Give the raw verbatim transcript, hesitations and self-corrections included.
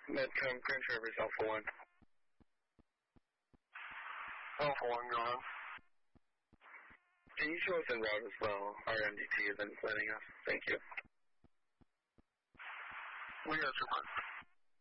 Metcom, Grand Traverse, Alpha one. Alpha one, go on. Can you show us en route as well? Our M D T is then planning us. Thank you. We got your mark.